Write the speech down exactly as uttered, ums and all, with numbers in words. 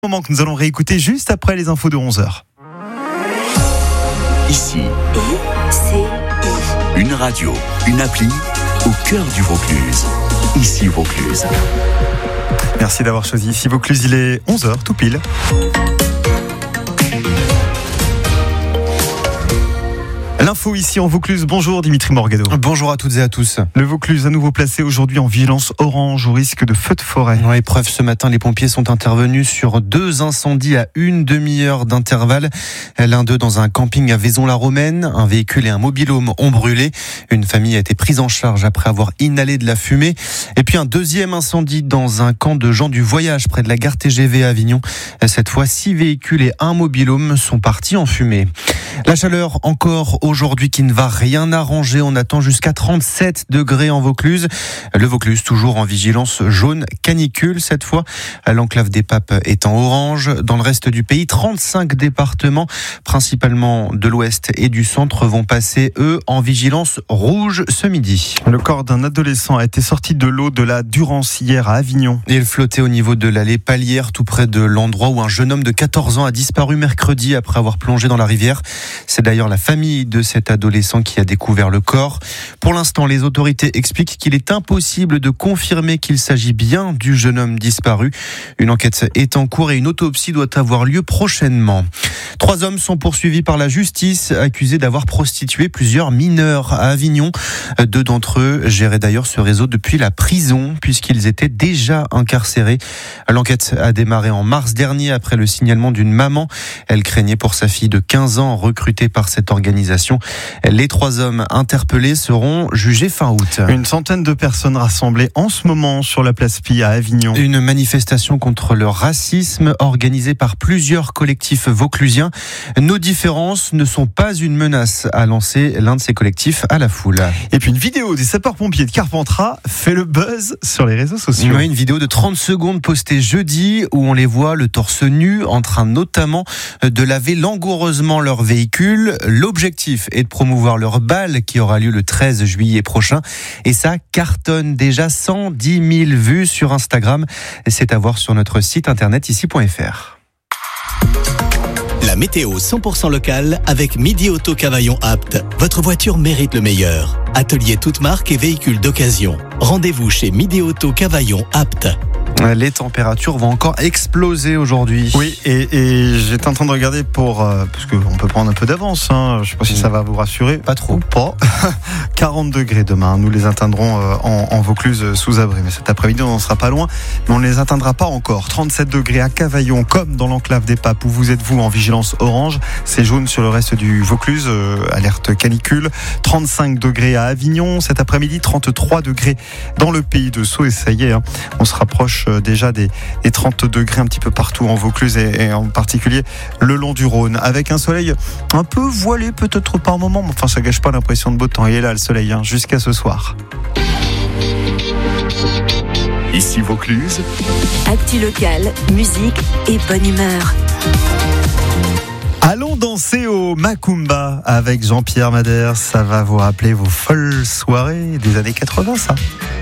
Moment que nous allons réécouter juste après les infos de onze heures. Ici, I C I. une radio, une appli au cœur du Vaucluse. Ici Vaucluse. Merci d'avoir choisi Ici Vaucluse, il est onze heures tout pile. L'info ici en Vaucluse. Bonjour Dimitri Morgado. Bonjour à toutes et à tous. Le Vaucluse à nouveau placé aujourd'hui en vigilance orange au risque de feux de forêt. En épreuve ce matin, les pompiers sont intervenus sur deux incendies à une demi-heure d'intervalle. L'un d'eux dans un camping à Vaison-la-Romaine. Un véhicule et un mobil-home ont brûlé. Une famille a été prise en charge après avoir inhalé de la fumée. Et puis un deuxième incendie dans un camp de gens du voyage près de la gare T G V à Avignon. Cette fois, six véhicules et un mobil-home sont partis en fumée. La chaleur encore aujourd'hui qui ne va rien arranger. On attend jusqu'à trente-sept degrés en Vaucluse. Le Vaucluse toujours en vigilance jaune canicule cette fois. L'enclave des Papes est en orange. Dans le reste du pays, trente-cinq départements, principalement de l'ouest et du centre, vont passer eux en vigilance rouge ce midi. Le corps d'un adolescent a été sorti de l'eau de la Durance hier à Avignon. Il flottait au niveau de l'allée Palière, tout près de l'endroit où un jeune homme de quatorze ans a disparu mercredi après avoir plongé dans la rivière. C'est d'ailleurs la famille de cet adolescent qui a découvert le corps. Pour l'instant, les autorités expliquent qu'il est impossible de confirmer qu'il s'agit bien du jeune homme disparu. Une enquête est en cours et une autopsie doit avoir lieu prochainement. Trois hommes sont poursuivis par la justice, accusés d'avoir prostitué plusieurs mineurs à Avignon. Deux d'entre eux géraient d'ailleurs ce réseau depuis la prison, puisqu'ils étaient déjà incarcérés. L'enquête a démarré en mars dernier après le signalement d'une maman. Elle craignait pour sa fille de quinze ans, recrutée par cette organisation. Les trois hommes interpellés seront jugés fin août. Une centaine de personnes rassemblées en ce moment sur la place Pie à Avignon. Une manifestation contre le racisme organisée par plusieurs collectifs vauclusiens. Nos différences ne sont pas une menace, a lancé l'un de ces collectifs à la foule. Et puis une vidéo des sapeurs-pompiers de Carpentras fait le buzz sur les réseaux sociaux. Oui, une vidéo de trente secondes postée jeudi où on les voit le torse nu en train notamment de laver langoureusement leur véhicule. L'objectif est de promouvoir leur bal qui aura lieu le treize juillet prochain et ça cartonne déjà cent dix mille vues sur Instagram. C'est à voir sur notre site internet ici point f r. La météo cent pour cent locale avec Midi Auto Cavaillon Apt. Votre voiture mérite le meilleur. Atelier toute marque et véhicules d'occasion. Rendez-vous chez Midi Auto Cavaillon Apt. Les températures vont encore exploser aujourd'hui. Oui, et, et j'étais en train de regarder pour... Euh, parce qu'on peut prendre un peu d'avance, hein, je ne sais pas si ça va vous rassurer. Pas trop. Ou pas. quarante degrés demain, nous les atteindrons euh, en, en Vaucluse sous abri. Mais cet après-midi, on n'en sera pas loin. Mais on ne les atteindra pas encore. trente-sept degrés à Cavaillon, comme dans l'enclave des Papes, où vous êtes vous en vigilance orange. C'est jaune sur le reste du Vaucluse, euh, alerte canicule. trente-cinq degrés à Avignon. Cet après-midi, trente-trois degrés dans le pays de Sceaux. Et ça y est, hein, on se rapproche déjà des, des trente degrés un petit peu partout en Vaucluse et, et en particulier le long du Rhône, avec un soleil un peu voilé peut-être par moment, mais enfin ça gâche pas l'impression de beau temps. Il est là le soleil, hein, jusqu'à ce soir. Ici Vaucluse. Actu locale, musique et bonne humeur. Allons danser au Macumba avec Jean-Pierre Madère. Ça va vous rappeler vos folles soirées des années quatre-vingts, ça.